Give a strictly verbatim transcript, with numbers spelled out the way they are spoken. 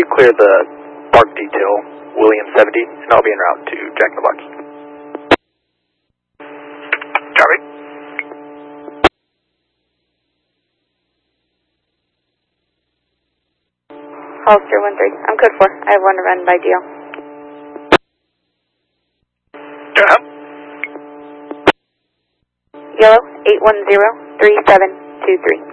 you clear the park detail, William seventy, and I'll be en route to Jack in the Box. Copy. Hollister one three. I'm code four. I have one to run by D L. Uh-huh. Yellow eight one zero three seven two three.